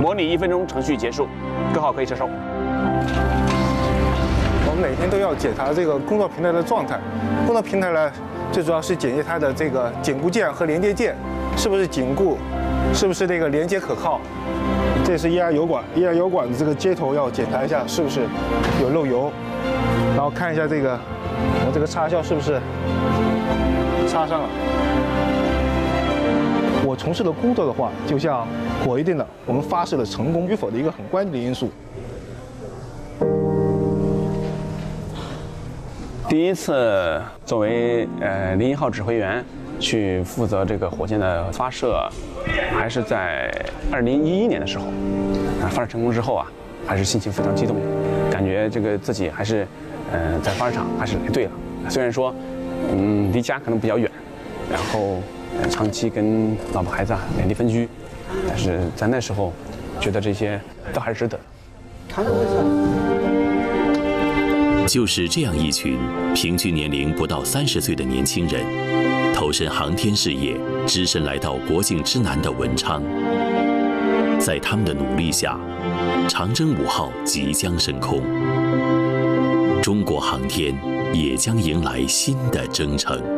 模拟1分钟程序结束，各号可以撤收。 我们每天都要检查这个工作平台的状态。工作平台呢，最主要是检验它的这个紧固件和连接件是不是紧固，是不是这个连接可靠。这是液压油管，液压油管的这个接头要检查一下是不是有漏油，然后看一下这个我这个插销是不是插上了。我从事的工作的话，就像火一电的，我们发射的成功与否的一个很关键的因素。 第一次作为01号指挥员去负责这个火箭的发射，还是在2011年的时候。发射成功之后啊，还是心情非常激动，感觉这个自己还是在发射场还是来对了。虽然说离家可能比较远，然后长期跟老婆孩子两地分居，但是在那时候觉得这些都还是值得。 就是这样一群平均年龄不到30岁的年轻人，投身航天事业，只身来到国境之南的文昌。在他们的努力下，长征5号即将升空，中国航天也将迎来新的征程。